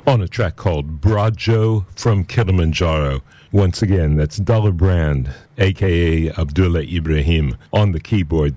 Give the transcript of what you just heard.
on a track called Brajo from Kilimanjaro. Once again, that's Dollar Brand, a.k.a. Abdullah Ibrahim, on the keyboard